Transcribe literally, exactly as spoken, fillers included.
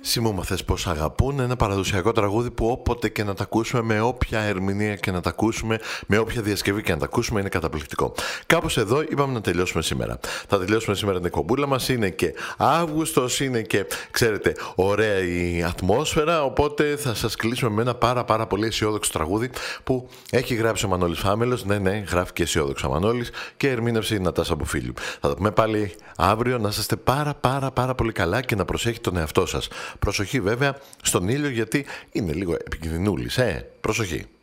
Μου θες πως αγαπούν, ένα παραδοσιακό τραγούδι που όποτε και να τα ακούσουμε, με όποια ερμηνεία και να τα ακούσουμε, με όποια διασκευή και να τα ακούσουμε, είναι καταπληκτικό. Κάπως εδώ είπαμε να τελειώσουμε σήμερα. Θα τελειώσουμε σήμερα την εκπομπούλα μας. Είναι και Αύγουστος, είναι και, ξέρετε, ωραία η ατμόσφαιρα. Οπότε θα σας κλείσουμε με ένα πάρα πάρα πολύ αισιόδοξο τραγούδι που έχει γράψει ο Μανώλης Φάμελος. Ναι, ναι, γράφει και αισιόδοξο ο Μανώλης και ερμήνευσε η Νατάσα Μποφίλιου. Θα το πούμε πάλι αύριο. Να είστε πάρα πάρα πάρα πολύ καλά και να προσέχετε τον εαυτό σας. Προσοχή βέβαια στον ήλιο, γιατί είναι λίγο επικινδυνούλης, ε, προσοχή.